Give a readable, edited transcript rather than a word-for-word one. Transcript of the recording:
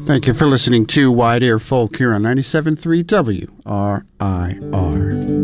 Thank you for listening to Wide Air Folk here on 97.3 WRIR.